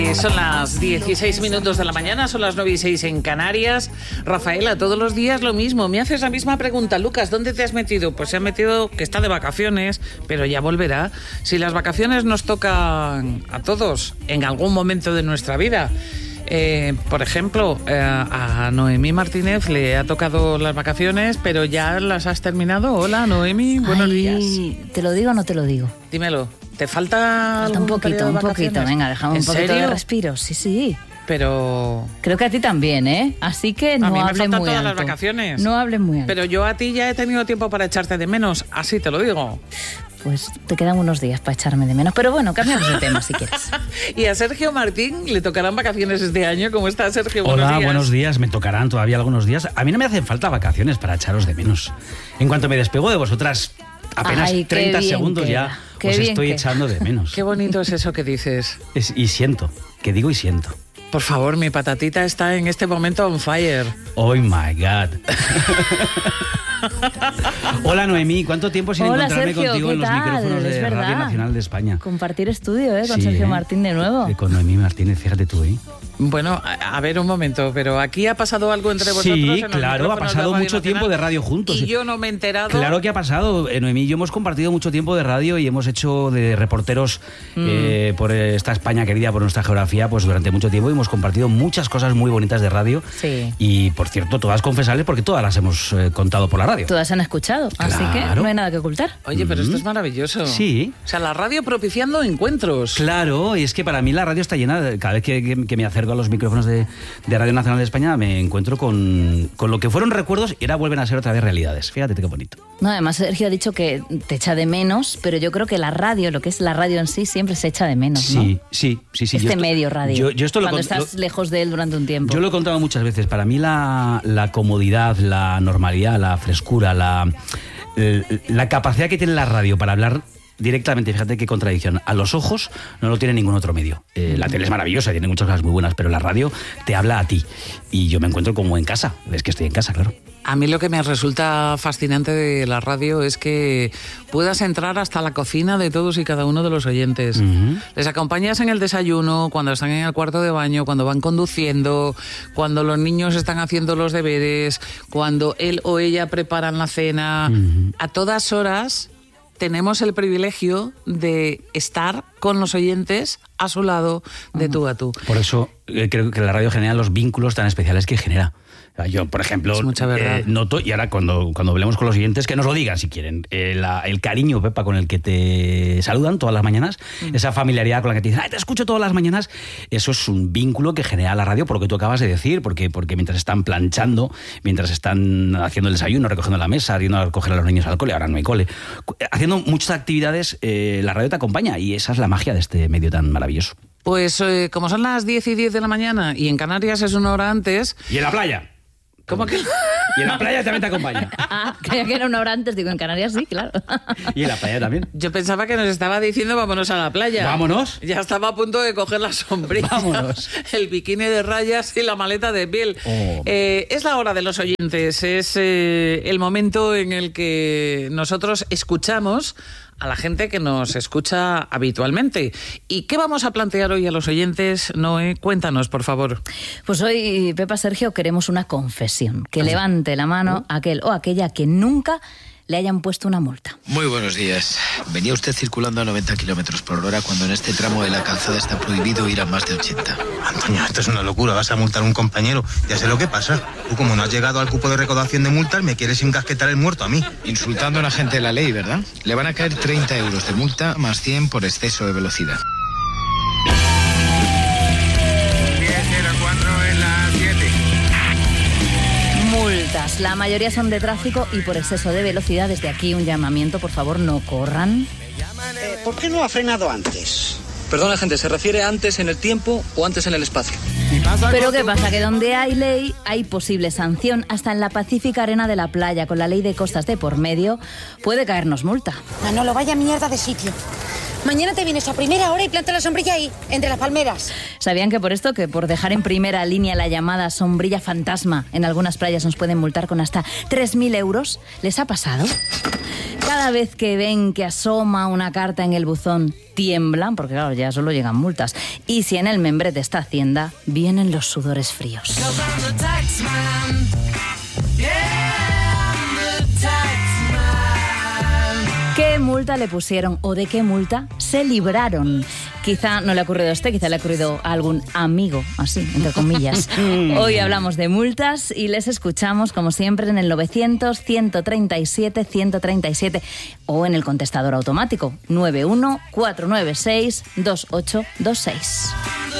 Son las 16 minutos de la mañana, son las 9:06 en Canarias. Rafaela, todos los días lo mismo. Me haces la misma pregunta. Lucas, ¿dónde te has metido? Pues se ha metido, que está de vacaciones, pero ya volverá. Si las vacaciones nos tocan a todos en algún momento de nuestra vida. Por ejemplo, a Noemí Martínez le ha tocado las vacaciones, pero ya las has terminado. Hola, Noemí, buenos días. ¿Te lo digo o no te lo digo? Dímelo. ¿Te falta un poquito? Venga, déjame un poquito de respiro. Sí. Pero... creo que a ti también, ¿eh? Así que no hables muy alto. A mí me faltan todas las vacaciones. No hables muy alto. Pero yo a ti ya he tenido tiempo para echarte de menos, así te lo digo. Pues te quedan unos días para echarme de menos. Pero bueno, cambiamos de tema si quieres. Y a Sergio Martín le tocarán vacaciones este año. ¿Cómo está, Sergio? Hola, buenos días. Me tocarán todavía algunos días. A mí no me hacen falta vacaciones para echaros de menos. En cuanto me despego de vosotras, apenas 30 segundos ya os estoy echando de menos. Qué bonito es eso que dices. Y siento, que digo y siento. Por favor, mi patatita está en este momento on fire. Oh my God. Hola, Noemí, ¿cuánto tiempo sin encontrarme Sergio, contigo en los micrófonos de Radio Nacional de España? Compartir estudio, con Sergio Martín de nuevo. Con Noemí Martínez, fíjate tú, ¿eh? Bueno, a ver un momento, pero aquí ha pasado algo entre vosotros. Sí, claro, ha pasado mucho tiempo de radio juntos. Y yo no me he enterado. Claro que ha pasado. Noemí y yo hemos compartido mucho tiempo de radio y hemos hecho de reporteros por esta España querida, por nuestra geografía, pues durante mucho tiempo y hemos compartido muchas cosas muy bonitas de radio. Sí. Y, por cierto, todas confesables porque todas las hemos contado por la radio. Todas se han escuchado, claro. Así que no hay nada que ocultar. Oye, pero esto es maravilloso. Sí. O sea, la radio propiciando encuentros. Claro, y es que para mí la radio está llena. Cada vez que me acerco a los micrófonos de Radio Nacional de España me encuentro con lo que fueron recuerdos y ahora vuelven a ser otra vez realidades. Fíjate qué bonito. No, además Sergio ha dicho que te echa de menos, pero yo creo que la radio, lo que es la radio en sí, siempre se echa de menos, ¿no? Sí. Medio radio, yo esto cuando estás lejos de él durante un tiempo. Yo lo he contado muchas veces. Para mí la comodidad, la normalidad, la frescura, la capacidad que tiene la radio para hablar directamente, fíjate qué contradicción, a los ojos no lo tiene ningún otro medio. La tele es maravillosa, tiene muchas cosas muy buenas, pero la radio te habla a ti. Y yo me encuentro como en casa. Es que estoy en casa, claro. A mí lo que me resulta fascinante de la radio es que puedas entrar hasta la cocina de todos y cada uno de los oyentes. Uh-huh. Les acompañas en el desayuno, cuando están en el cuarto de baño, cuando van conduciendo, cuando los niños están haciendo los deberes, cuando él o ella preparan la cena. Uh-huh. A todas horas tenemos el privilegio de estar con los oyentes a su lado, de tú a tú. Por eso creo que la radio genera los vínculos tan especiales que genera. Yo, por ejemplo, noto, y ahora cuando hablemos con los oyentes, que nos lo digan si quieren, el cariño, Pepa, con el que te saludan todas las mañanas, esa familiaridad con la que te dicen, te escucho todas las mañanas, eso es un vínculo que genera la radio por lo que tú acabas de decir, porque mientras están planchando, mientras están haciendo el desayuno, recogiendo la mesa, yendo a recoger a los niños al cole, ahora no hay cole, haciendo muchas actividades, la radio te acompaña y esa es la magia de este medio tan maravilloso. Pues como son las 10:10 de la mañana y en Canarias es una hora antes... ¿Y en la playa? ¿Cómo que? Y en la playa también te acompaña. Creía que era una hora antes, digo, en Canarias sí, claro. Y en la playa también. Yo pensaba que nos estaba diciendo vámonos a la playa. ¿Vámonos? Ya estaba a punto de coger la sombrilla. Vámonos. El bikini de rayas y la maleta de piel. Oh. Es la hora de los oyentes, es el momento en el que nosotros escuchamos a la gente que nos escucha habitualmente. ¿Y qué vamos a plantear hoy a los oyentes, Noé? Cuéntanos, por favor. Pues hoy, Pepa, Sergio, queremos una confesión. Que levante la mano aquel o aquella que nunca le hayan puesto una multa. Muy buenos días. Venía usted circulando a 90 kilómetros por hora cuando en este tramo de la calzada está prohibido ir a más de 80. Antonio, esto es una locura. Vas a multar a un compañero. Ya sé lo que pasa. Tú, como no has llegado al cupo de recaudación de multas, me quieres encasquetar el muerto a mí. Insultando a un agente de la ley, ¿verdad? Le van a caer 30 euros de multa más 100 por exceso de velocidad. 10:04 en las 7. Multas. La mayoría son de tráfico y por exceso de velocidad. Desde aquí un llamamiento, por favor, no corran. ¿Por qué no ha frenado antes? Perdona, gente, ¿se refiere antes en el tiempo o antes en el espacio? Pero ¿qué pasa? Que donde hay ley hay posible sanción. Hasta en la pacífica arena de la playa, con la ley de costas de por medio, puede caernos multa. Manolo, vaya mierda de sitio. Mañana te vienes a primera hora y planta la sombrilla ahí, entre las palmeras. ¿Sabían que por dejar en primera línea la llamada sombrilla fantasma, en algunas playas nos pueden multar con hasta 3.000 euros? ¿Les ha pasado? Cada vez que ven que asoma una carta en el buzón, tiemblan, porque claro, ya solo llegan multas. Y si en el membrete está Hacienda, vienen los sudores fríos. ¿Qué multa le pusieron o de qué multa se libraron? Quizá no le ha ocurrido a usted, quizá le ha ocurrido a algún amigo, así, entre comillas. Hoy hablamos de multas y les escuchamos, como siempre, en el 900-137-137 o en el contestador automático 914962826.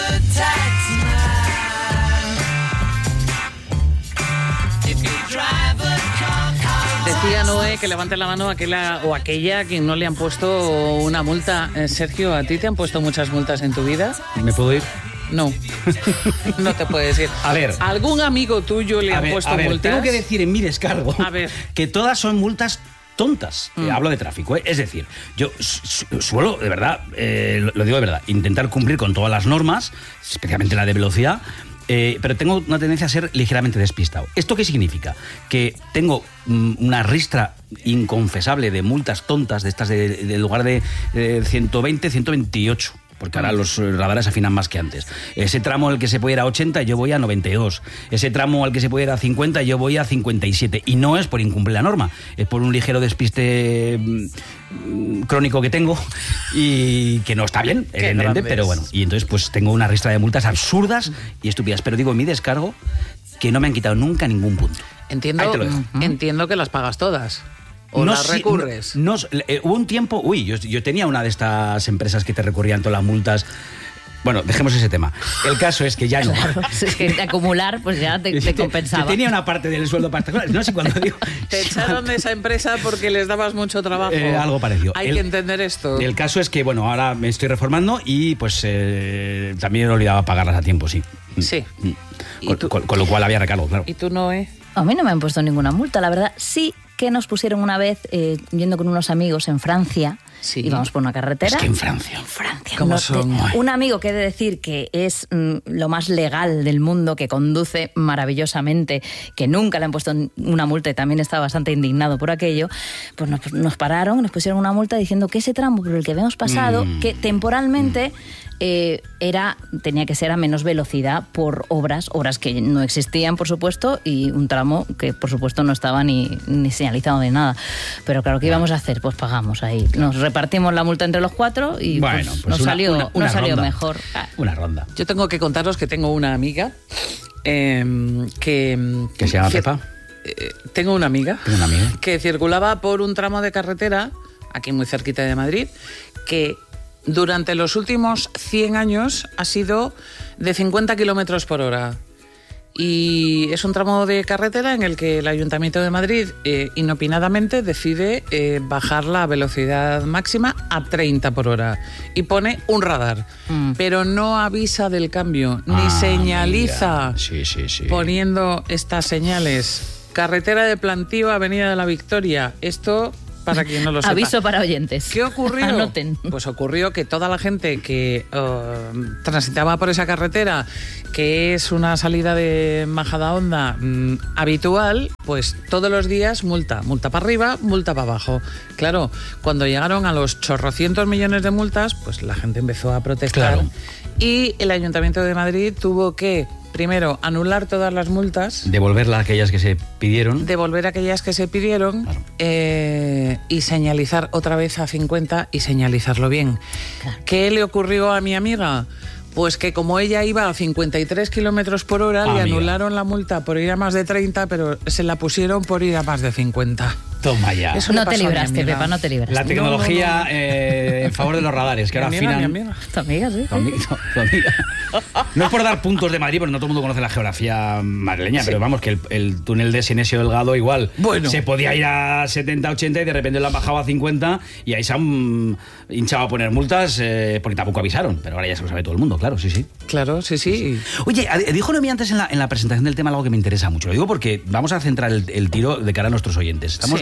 Decía Noé que levante la mano aquella o aquella a quien no le han puesto una multa. Sergio, ¿a ti te han puesto muchas multas en tu vida? ¿Me puedo ir? No, no te puedes ir. A ver. ¿Algún amigo tuyo le ha puesto multas? Tengo que decir en mi descargo que todas son multas tontas. Hablo de tráfico, ¿eh? Es decir, yo suelo, de verdad, lo digo de verdad, intentar cumplir con todas las normas, especialmente la de velocidad, pero tengo una tendencia a ser ligeramente despistado. ¿Esto qué significa? Que tengo una ristra inconfesable de multas tontas, de estas de lugar de 120, 128. Porque ahora los radares afinan más que antes. Ese tramo al que se puede ir a 80, yo voy a 92. Ese tramo al que se puede ir a 50, yo voy a 57. Y no es por incumplir la norma, es por un ligero despiste crónico que tengo y que no está bien, evidentemente, pero bueno. Y entonces pues tengo una ristra de multas absurdas y estúpidas. Pero digo, en mi descargo, que no me han quitado nunca ningún punto. Entiendo que las pagas todas. ¿O no, las recurres? Hubo un tiempo... yo tenía una de estas empresas que te recurrían todas las multas. Bueno, dejemos ese tema. El caso es que ya no. Claro, es que de acumular, pues ya te compensaba. Yo tenía una parte del sueldo particular. No sé cuándo digo... Te echaron de esa empresa porque les dabas mucho trabajo. Algo parecido. Hay que entender esto. El caso es que, bueno, ahora me estoy reformando y pues también he olvidado pagarlas a tiempo, sí. Sí. Con lo cual había recargo, claro. ¿Y tú, Noé? A mí no me han puesto ninguna multa, la verdad. Sí que nos pusieron una vez, yendo con unos amigos en Francia, íbamos por una carretera. Es que en Francia. ¿Cómo son? Un amigo que he de decir que es lo más legal del mundo, que conduce maravillosamente, que nunca le han puesto una multa y también estaba bastante indignado por aquello, pues nos pararon, nos pusieron una multa diciendo que ese tramo por el que habíamos pasado, que temporalmente... tenía que ser a menos velocidad por obras que no existían, por supuesto, y un tramo que, por supuesto, no estaba ni señalizado de nada. Pero claro, ¿qué íbamos a hacer? Pues pagamos ahí. Nos repartimos la multa entre los cuatro y nos salió mejor. Una ronda. Yo tengo que contaros que tengo una amiga ¿Que se llama Pepa? Tengo una amiga que circulaba por un tramo de carretera, aquí muy cerquita de Madrid, que... durante los últimos 100 años ha sido de 50 kilómetros por hora. Y es un tramo de carretera en el que el Ayuntamiento de Madrid inopinadamente decide bajar la velocidad máxima a 30 por hora. Y pone un radar. Pero no avisa del cambio, ni señaliza poniendo estas señales. Carretera de Plantío, Avenida de la Victoria. Esto... para quien no lo sepa. Aviso para oyentes. ¿Qué ocurrió? Anoten. Pues ocurrió que toda la gente que transitaba por esa carretera, que es una salida de Majadahonda habitual, pues todos los días multa para arriba, multa para abajo. Claro, cuando llegaron a los chorrocientos millones de multas, pues la gente empezó a protestar. Claro. Y el Ayuntamiento de Madrid tuvo que... primero, anular todas las multas. Devolver aquellas que se pidieron. Claro. Y señalizar otra vez a 50 y señalizarlo bien. Claro. ¿Qué le ocurrió a mi amiga? Pues que como ella iba a 53 kilómetros por hora, le anularon la multa por ir a más de 30, pero se la pusieron por ir a más de 50. Toma ya. Eso no te libraste, Pepa, no te libraste. La tecnología en favor de los radares, que ahora afinan... Mi amiga. Tu amiga, sí. Tu amiga. No es por dar puntos de Madrid, porque no todo el mundo conoce la geografía madrileña, pero vamos, que el túnel de Sinesio Delgado igual se podía ir a 70, 80 y de repente lo han bajado a 50 y ahí se han hinchado a poner multas porque tampoco avisaron, pero ahora ya se lo sabe todo el mundo, claro, sí. Claro, sí. Oye, dijo Noemí antes en la presentación del tema algo que me interesa mucho. Lo digo porque vamos a centrar el tiro de cara a nuestros oyentes. Estamos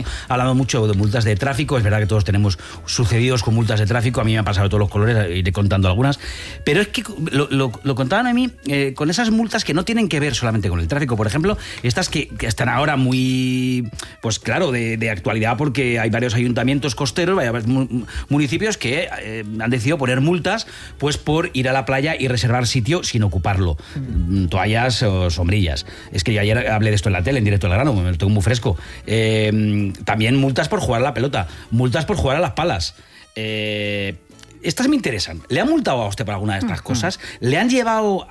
hablando mucho de multas de tráfico, es verdad que todos tenemos sucedidos con multas de tráfico, a mí me han pasado de todos los colores, iré contando algunas, pero es que lo contaban a mí con esas multas que no tienen que ver solamente con el tráfico, por ejemplo, estas que están ahora muy, pues claro, de actualidad, porque hay varios ayuntamientos costeros, varios municipios que han decidido poner multas pues por ir a la playa y reservar sitio sin ocuparlo, toallas o sombrillas. Es que yo ayer hablé de esto en la tele, en Directo al Grano, me lo tengo muy fresco. También multas por jugar a la pelota, multas por jugar a las palas. Estas me interesan. ¿Le han multado a usted por alguna de estas cosas? ¿Le han llevado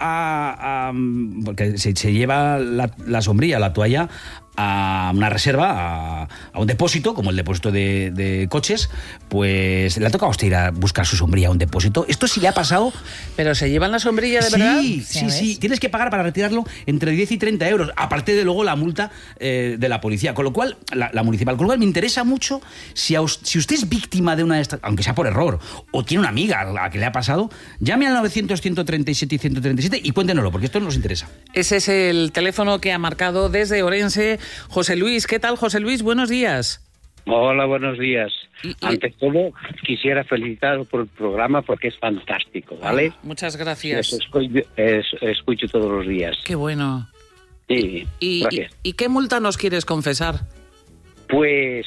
porque se lleva la sombrilla, la toalla, a una reserva, a un depósito, como el depósito de coches? Pues le ha tocado a usted ir a buscar su sombrilla a un depósito. ¿Esto sí le ha pasado? ¿Pero se llevan la sombrilla de verdad? Sí. Tienes que pagar para retirarlo entre 10 y 30 euros, aparte de luego la multa de la policía. Con lo cual, la municipal. Con lo cual me interesa mucho si usted es víctima de una de estas, aunque sea por error, o tiene una amiga a la que le ha pasado, llame al 900-137 y 137 y cuéntenoslo, porque esto nos interesa. Ese es el teléfono que ha marcado desde Orense José Luis. ¿Qué tal, José Luis? Buenos días. Hola, buenos días. Ante todo, quisiera felicitaros por el programa porque es fantástico, ¿vale? Muchas gracias. Escucho todos los días. Qué bueno. Sí, gracias. ¿Y qué multa nos quieres confesar? Pues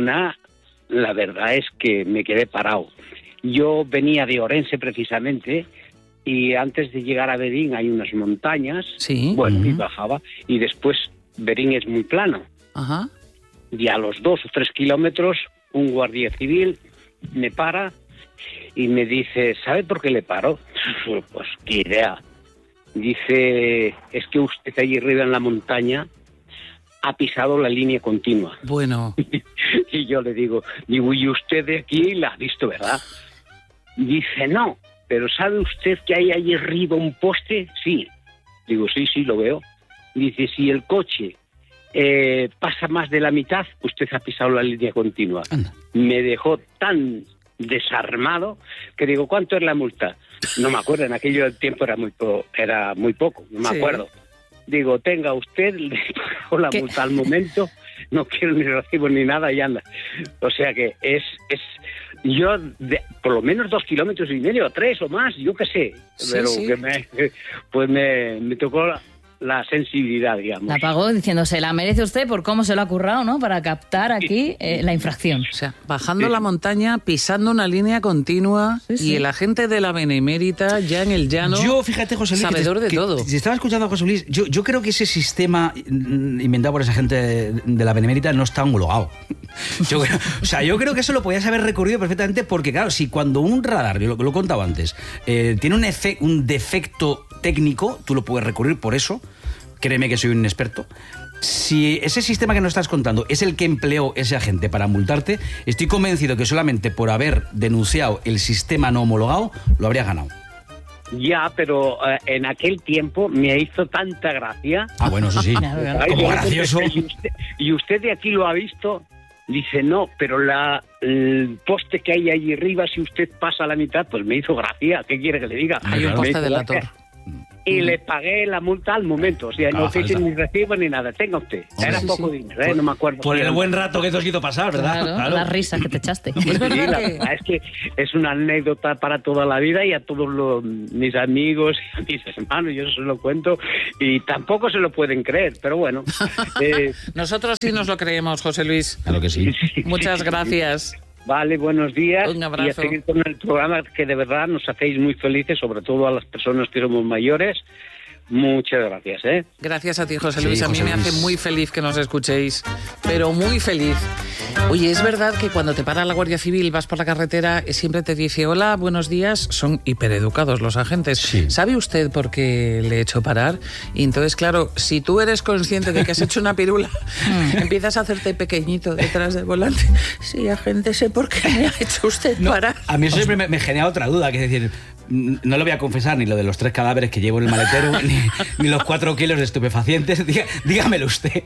la verdad es que me quedé parado. Yo venía de Orense precisamente y antes de llegar a Berín hay unas montañas. Sí. Bueno, y bajaba y después Berín es muy plano. Ajá. Y a los 2 o 3 kilómetros un guardia civil me para y me dice, ¿sabe por qué le paro? Pues qué idea. Dice, es que usted allí arriba en la montaña ha pisado la línea continua. Bueno. Y yo le digo, y usted de aquí la ha visto, ¿verdad? Dice, no, pero ¿sabe usted que hay allí arriba un poste? Sí. Digo, sí, lo veo. Dice, si el coche pasa más de la mitad, usted ha pisado la línea continua. Anda. Me dejó tan desarmado que digo, ¿cuánto es la multa? No me acuerdo, en aquello tiempo era muy poco, no me acuerdo. Digo, tenga usted, le pago la multa al momento, no quiero ni recibo ni nada y anda. O sea que yo, por lo menos 2,5 kilómetros, 3 o más, yo qué sé. Pero que me tocó la sensibilidad, digamos. La pagó diciendo, se la merece usted por cómo se lo ha currado, ¿no? Para captar aquí la infracción. O sea, bajando la montaña, pisando una línea continua y el agente de la Benemérita ya en el llano. Yo, fíjate, José Luis, sabedor de todo. Si estaba escuchando a José Luis, yo creo que ese sistema inventado por esa gente de la Benemérita no está homologado. Yo creo que eso lo podías haber recurrido perfectamente porque, claro, si cuando un radar, yo lo he contado antes, tiene un defecto técnico, tú lo puedes recurrir por eso. Créeme que soy un experto. Si ese sistema que nos estás contando es el que empleó ese agente para multarte, estoy convencido que solamente por haber denunciado el sistema no homologado, lo habría ganado. Ya, pero en aquel tiempo me hizo tanta gracia. Ah, bueno, eso sí. Como gracioso. Y usted de aquí lo ha visto. Dice, no, pero el poste que hay allí arriba, si usted pasa a la mitad, pues me hizo gracia. ¿Qué quiere que le diga? Hay un poste delator. Y le pagué la multa al momento. O sea, no hice ni recibo ni nada. Tenga usted. Era poco dinero, no me acuerdo. Por el buen rato que te has ido pasar, ¿verdad? Claro. Las risas que te echaste. Sí, la verdad es que es una anécdota para toda la vida y a todos mis amigos y a mis hermanos, yo se lo cuento y tampoco se lo pueden creer, pero bueno. Nosotros sí nos lo creemos, José Luis. Claro que sí. Muchas gracias. Vale, buenos días. Un abrazo. Y a seguir con el programa que de verdad nos hacéis muy felices, sobre todo a las personas que somos mayores. Muchas gracias, ¿eh? Gracias a ti, José Luis. A mí me hace muy feliz que nos escuchéis, pero muy feliz. Oye, es verdad que cuando te para la Guardia Civil, vas por la carretera, siempre te dice, hola, buenos días. Son hipereducados los agentes. Sí. ¿Sabe usted por qué le he hecho parar? Y entonces, claro, si tú eres consciente de que has hecho una pirula, empiezas a hacerte pequeñito detrás del volante. Sí, agente, sé por qué me ha hecho usted parar. A mí eso siempre me genera otra duda, que es decir, no lo voy a confesar ni lo de los 3 cadáveres que llevo en el maletero, ni los 4 kilos de estupefacientes. Dígamelo usted.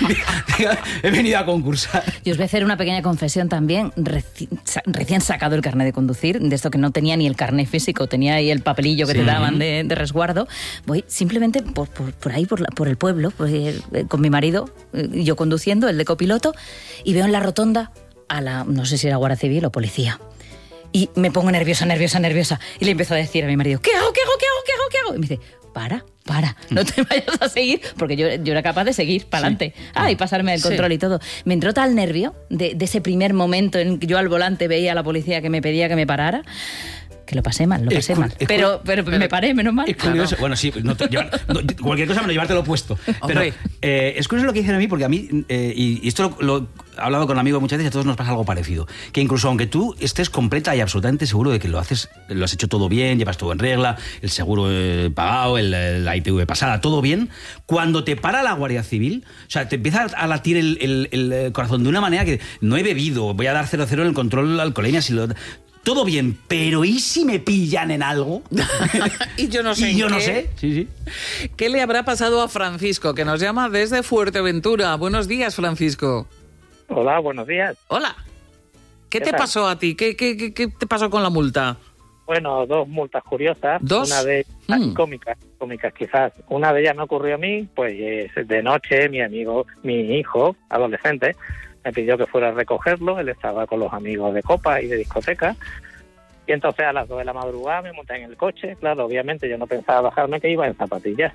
He venido a concursar. Yo os voy a hacer una pequeña confesión también. Recién sacado el carnet de conducir, de esto que no tenía ni el carnet físico, tenía ahí el papelillo que te daban de resguardo. Voy simplemente por ahí, por el pueblo, con mi marido, yo conduciendo, el de copiloto, y veo en la rotonda no sé si era Guardia Civil o policía. Y me pongo nerviosa. Y le empiezo a decir a mi marido, ¿qué hago? Y me dice, para, no te vayas a seguir, porque yo era capaz de seguir para adelante. Y pasarme el control y todo. Me entró tal nervio de ese primer momento en que yo al volante veía a la policía que me pedía que me parara, que lo pasé mal. Pero me paré, menos mal. Es curioso. Bueno, sí, cualquier cosa menos llevártelo puesto. Pero es curioso lo que dicen a mí, porque a mí, y esto lo he hablado con amigos muchas veces, a todos nos pasa algo parecido. Que incluso aunque tú estés completa y absolutamente seguro de que lo has hecho todo bien, llevas todo en regla, el seguro pagado, la ITV pasada, todo bien, cuando te para la Guardia Civil, o sea, te empieza a latir el corazón de una manera que no he bebido, voy a dar 0-0 en el control de alcoholemia, todo bien, pero ¿y si me pillan en algo? Y yo no sé. Sí. ¿Qué le habrá pasado a Francisco, que nos llama desde Fuerteventura? Buenos días, Francisco. Hola, buenos días. Hola. ¿Qué te pasó a ti? ¿Qué te pasó con la multa? Bueno, 2 multas curiosas. ¿2? Una de ellas cómicas quizás. Una de ellas me ocurrió a mí, pues de noche mi hijo, adolescente, me pidió que fuera a recogerlo. Él estaba con los amigos de copa y de discoteca. Y entonces a las 2 de la madrugada me monté en el coche. Claro, obviamente yo no pensaba bajarme, que iba en zapatillas.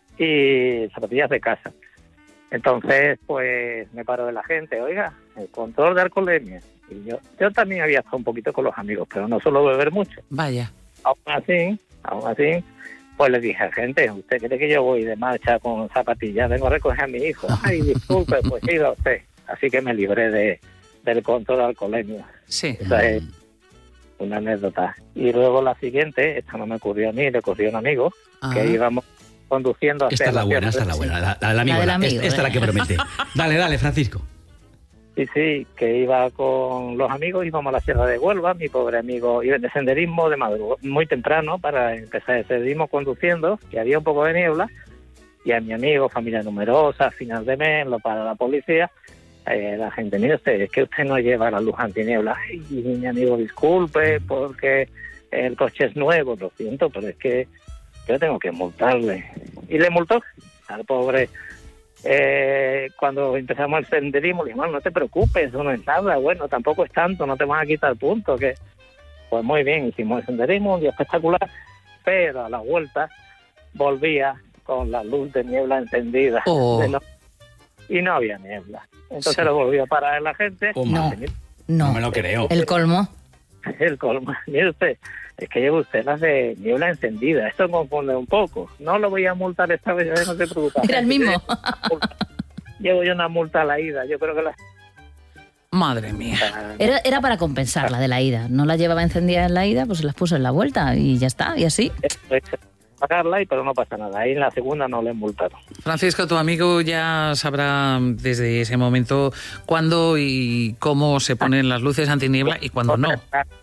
Y zapatillas de casa. Entonces, pues me paró de la gente. Oiga, el control de alcoholemia. Y yo también había estado un poquito con los amigos, pero no suelo beber mucho. Vaya. Aún así, pues le dije, gente, ¿usted cree que yo voy de marcha con zapatillas? Vengo a recoger a mi hijo. Ay, disculpe, pues iba usted. Así que me libré del control de alcoholemia. Sí. Esa es una anécdota. Y luego la siguiente, esta no me ocurrió a mí, le ocurrió a un amigo, que íbamos conduciendo hacia esta es la buena, la del amigo. Esta es la que promete. Dale, Francisco. Sí, que iba con los amigos, íbamos a la Sierra de Huelva, mi pobre amigo iba de senderismo de madrugada, muy temprano, para empezar el senderismo conduciendo, que había un poco de niebla, y a mi amigo, familia numerosa, final de mes, lo para la policía. La gente, mire usted, es que usted no lleva la luz antiniebla. Y mi amigo, disculpe, porque el coche es nuevo, lo siento, pero es que yo tengo que multarle. Y le multó al pobre. Cuando empezamos el senderismo, le dije, no te preocupes, eso no es nada, bueno, tampoco es tanto, no te van a quitar puntos. Que pues muy bien, hicimos el senderismo, un día espectacular, pero a la vuelta volvía con la luz de niebla encendida. Y no había niebla. Entonces lo volvió a parar la gente. No me lo creo. El colmo. Mire usted, es que lleva usted las de niebla encendida. Esto confunde un poco. No lo voy a multar esta vez, no se preocupe. Era el mismo. Llevo yo una multa a la ida. Yo creo que Madre mía. Era para compensar la de la ida. No la llevaba encendida en la ida, pues se las puso en la vuelta y ya está, y así. Pagarla, pero no pasa nada. Ahí en la segunda no le han multado. Francisco, tu amigo ya sabrá desde ese momento cuándo y cómo se ponen las luces antiniebla y cuándo no.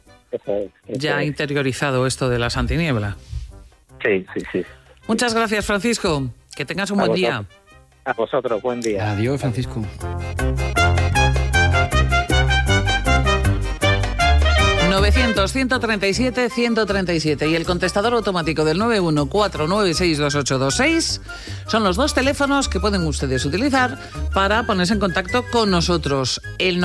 Ya ha interiorizado esto de las antiniebla. Sí. Muchas gracias, Francisco. Que tengas un buen día. A vosotros, buen día. Adiós, Francisco. 900-137-137 y el contestador automático del 914962826 son los 2 teléfonos que pueden ustedes utilizar para ponerse en contacto con nosotros. El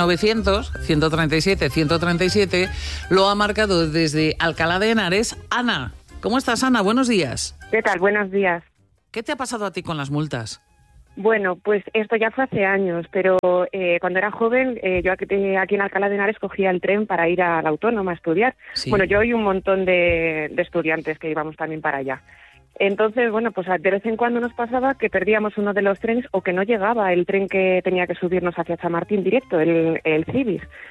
900-137-137 lo ha marcado desde Alcalá de Henares Ana. ¿Cómo estás, Ana? Buenos días. ¿Qué tal? Buenos días. ¿Qué te ha pasado a ti con las multas? Bueno, pues esto ya fue hace años, pero cuando era joven, yo aquí en Alcalá de Henares cogía el tren para ir a la Autónoma a estudiar. Sí. Bueno, yo y un montón de estudiantes que íbamos también para allá. Entonces, bueno, pues de vez en cuando nos pasaba que perdíamos uno de los trenes o que no llegaba el tren que tenía que subirnos hacia Chamartín directo, el Cibis.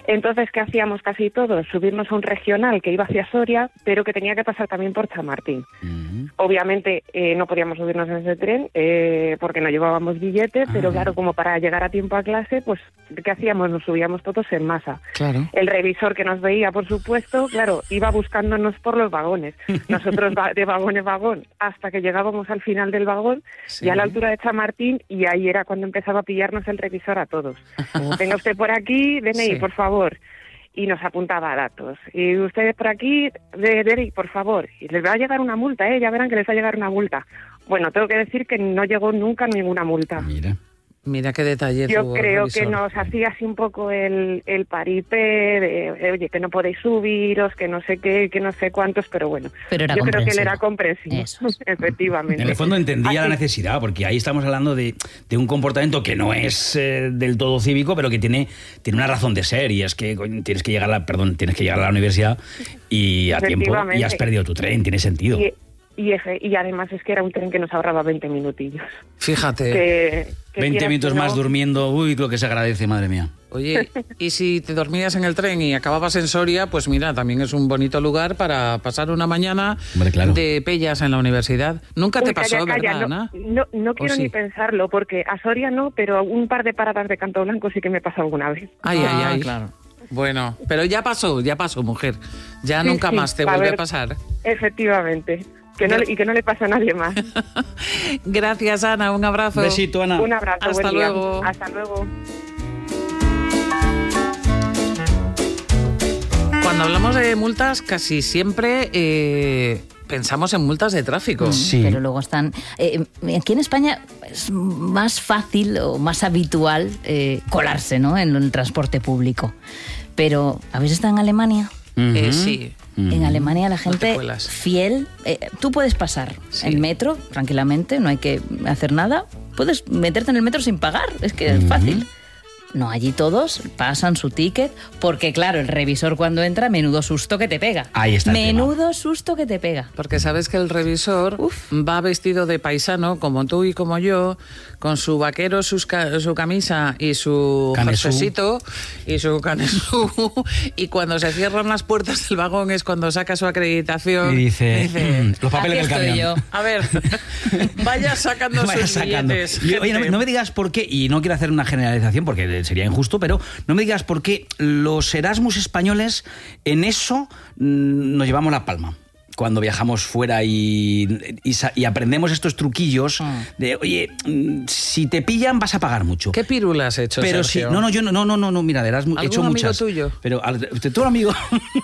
Entonces, ¿qué hacíamos casi todos? Subirnos a un regional que iba hacia Soria, pero que tenía que pasar también por Chamartín. Obviamente no podíamos subirnos en ese tren porque no llevábamos billete, pero claro, como para llegar a tiempo a clase, pues ¿qué hacíamos? Nos subíamos todos en masa. Claro. El revisor que nos veía, por supuesto, claro, iba buscándonos por los vagones. Nosotros de vagón en vagón, hasta que llegábamos al final del vagón, ya a la altura de Chamartín, y ahí era cuando empezaba a pillarnos el revisor a todos. Venga usted por aquí, DNI, por favor. Y nos apuntaba datos. Y ustedes por aquí, DNI, por favor. Y les va a llegar una multa, ya verán que les va a llegar una multa. Bueno, tengo que decir que no llegó nunca ninguna multa. Mira qué detalle. Yo creo que nos hacía así un poco el paripé de, oye, que no podéis subiros, que no sé qué, que no sé cuántos, pero bueno. Pero yo creo que él era comprensivo, efectivamente. En el fondo entendía la necesidad, porque ahí estamos hablando de un comportamiento que no es del todo cívico, pero que tiene una razón de ser, y es que tienes que llegar a la universidad y a tiempo, y has perdido tu tren, tiene sentido. Y además es que era un tren que nos ahorraba 20 minutillos. Fíjate. 20 minutos más durmiendo, uy, lo que se agradece, madre mía. Oye, y si te dormías en el tren y acababas en Soria, pues mira, también es un bonito lugar para pasar una mañana de pellas en la universidad. ¿Nunca te pasó, verdad, Ana? No quiero ni pensarlo, porque a Soria no, pero un par de paradas de Canto Blanco sí que me pasó alguna vez. Ay. Claro. Bueno, pero ya pasó, mujer. Ya nunca más te vuelve a pasar. Efectivamente. Y que no le pase a nadie más. Gracias, Ana. Un abrazo. Besito, Ana. Un abrazo. Hasta luego. Hasta luego. Cuando hablamos de multas, casi siempre pensamos en multas de tráfico. Sí. Pero luego están... aquí en España es más fácil o más habitual colarse, ¿no?, en el transporte público. Pero, ¿habéis estado en Alemania? Sí. En Alemania la gente fiel, tú puedes pasar el metro tranquilamente, no hay que hacer nada, puedes meterte en el metro sin pagar, es que es fácil. No, allí todos pasan su ticket, porque claro, el revisor cuando entra, menudo susto que te pega. Ahí está. Menudo susto que te pega. Porque sabes que el revisor va vestido de paisano, como tú y como yo, con su vaquero, su camisa y su jerseycito y su canesú. Y cuando se cierran las puertas del vagón es cuando saca su acreditación. Y dice los papeles del camión. Yo. A ver, vaya sacando sus billetes. Oye, no me digas por qué, y no quiero hacer una generalización porque sería injusto, pero no me digas por qué los Erasmus españoles en eso nos llevamos la palma. Cuando viajamos fuera y aprendemos estos truquillos de, oye, si te pillan vas a pagar mucho. ¿Qué pirula has hecho, pero Sergio? Yo no, mira, de Erasmus he hecho muchas. ¿Algún amigo tuyo? Pero tu amigo...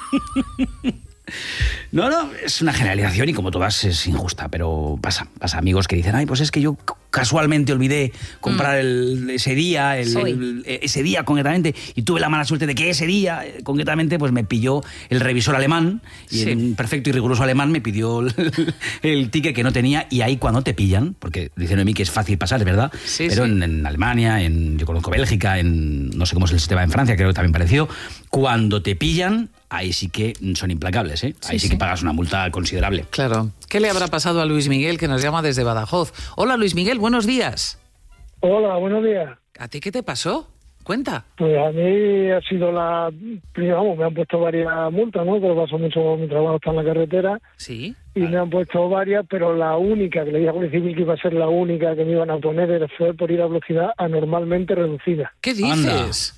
No, es una generalización y como todas es injusta, pero pasa amigos que dicen, ay, pues es que yo casualmente olvidé comprar ese día concretamente, y tuve la mala suerte de que ese día concretamente pues me pilló el revisor alemán, y un perfecto y riguroso alemán me pidió el ticket que no tenía, y ahí cuando te pillan, porque dicen a mí que es fácil pasar, es verdad, pero en Alemania, yo conozco Bélgica, no sé cómo es el sistema en Francia, creo que también pareció, cuando te pillan, ahí sí que son implacables, ¿eh? Ahí sí que pagas una multa considerable. Claro. ¿Qué le habrá pasado a Luis Miguel, que nos llama desde Badajoz? Hola, Luis Miguel, buenos días. Hola, buenos días. ¿A ti qué te pasó? Cuenta. Pues a mí ha sido me han puesto varias multas, ¿no? Pero paso mucho, mi trabajo está en la carretera. Sí. Y me han puesto varias, pero la única que le dije a Guardia Civil que iba a ser la única que me iban a poner fue por ir a velocidad anormalmente reducida. ¿Qué dices?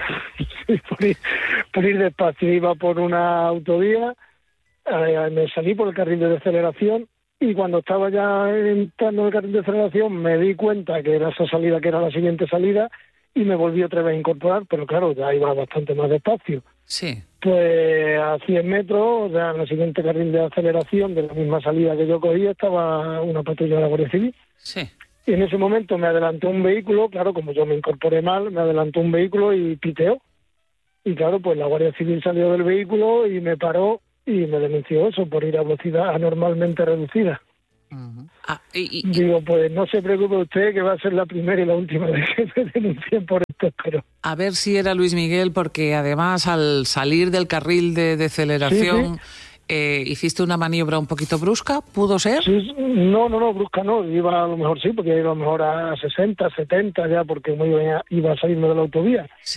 Por ir despacio. Iba por una autovía, me salí por el carril de aceleración, y cuando estaba ya entrando en el carril de aceleración me di cuenta que era esa salida, que era la siguiente salida, y me volví otra vez a incorporar, pero claro, ya iba bastante más despacio. Sí. Pues a 100 metros, ya en el siguiente carril de aceleración, de la misma salida que yo cogí, estaba una patrulla de la Guardia Civil. Sí. Y en ese momento me adelantó un vehículo, claro, como yo me incorporé mal, me adelantó un vehículo y piteó. Y claro, pues la Guardia Civil salió del vehículo y me paró y me denunció eso por ir a velocidad anormalmente reducida. Digo, pues no se preocupe usted, que va a ser la primera y la última vez que me denuncien por esto, espero. A ver si era Luis Miguel, porque además al salir del carril de aceleración... Sí. ¿Hiciste una maniobra un poquito brusca? ¿Pudo ser? Sí, no, brusca no. Iba a lo mejor sí, porque iba a lo mejor a 60, 70 ya, porque iba a salirme de la autovía. Sí.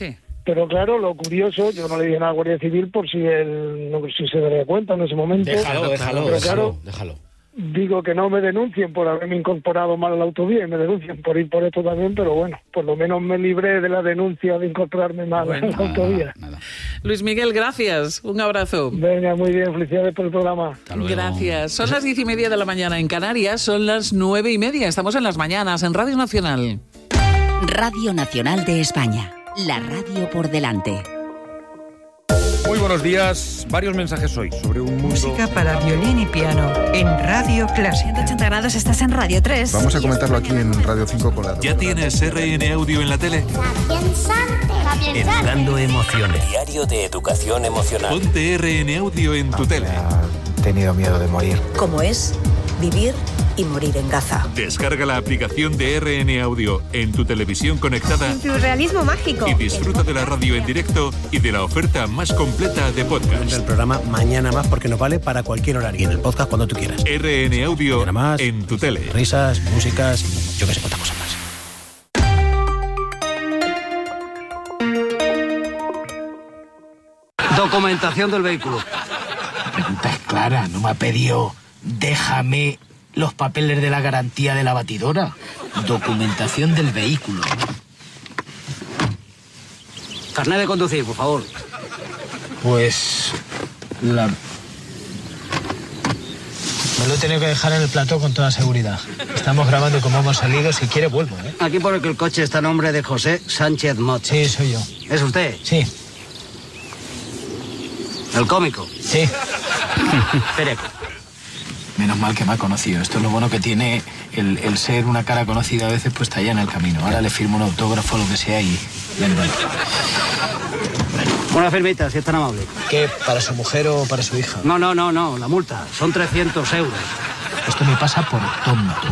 Pero claro, lo curioso, yo no le dije nada a Guardia Civil por si él no, si se daría cuenta en ese momento. Déjalo. Digo que no me denuncien por haberme incorporado mal a la autovía y me denuncien por ir por esto también, pero bueno, por lo menos me libré de la denuncia de incorporarme mal a la autovía. Nada. Luis Miguel, gracias. Un abrazo. Venga, muy bien. Felicidades por el programa. Gracias. Son las 10:30 de la mañana en Canarias, son las 9:30. Estamos en las mañanas en Radio Nacional. Radio Nacional de España. La radio por delante. Muy buenos días. Varios mensajes hoy sobre un mundo... Música para violín y piano en Radio Clásica. 180 grados, estás en Radio 3. Vamos a comentarlo aquí en Radio 5 con la... ¿Ya tienes RN Audio en la tele? Educando emociones. Diario de educación emocional. Ponte RN Audio en tu tele. He tenido miedo de morir. ¿Cómo es vivir y morir en Gaza? Descarga la aplicación de RN Audio en tu televisión conectada. En tu realismo mágico. Y disfruta de la radio en directo y de la oferta más completa de podcast. El programa Mañana Más porque nos vale para cualquier horario. Y en el podcast cuando tú quieras. RN Audio más, en tu tele. Risas, músicas y yo que sé cuántas cosas más. Documentación del vehículo. La pregunta es clara, no me ha pedido déjame los papeles de la garantía de la batidora. Documentación del vehículo. Carnet de conducir, por favor. Pues me lo he tenido que dejar en el plató con toda seguridad. Estamos grabando como hemos salido, si quiere vuelvo, ¿eh? Aquí pone que el coche está a nombre de José Sánchez Mot. Sí, soy yo. ¿Es usted? Sí. ¿El cómico? Sí. Pereco. Menos mal que me ha conocido. Esto es lo bueno que tiene el ser una cara conocida a veces puesta allá en el camino. Ahora le firmo un autógrafo, lo que sea, y ya no. Una firmita, si es tan amable. ¿Qué? ¿Para su mujer o para su hija? No, la multa. Son 300 euros. Esto me pasa por tonto.